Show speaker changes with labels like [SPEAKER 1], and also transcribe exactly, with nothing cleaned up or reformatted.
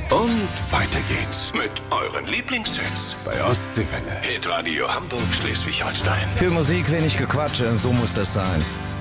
[SPEAKER 1] Und weiter geht's mit euren Lieblingshits bei Ostseewelle. Hitradio Hamburg, Schleswig-Holstein.
[SPEAKER 2] Für Musik wenig Gequatsche, so muss das sein.